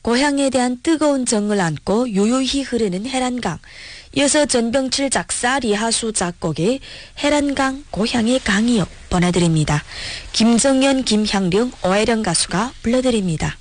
고향에 대한 뜨거운 정을 안고 유유히 흐르는 해란강. 이어서 전병칠 작사 리하수 작곡의 해란강 고향의 강이요 보내드립니다. 김정연, 김향룡, 오혜령 가수가 불러드립니다.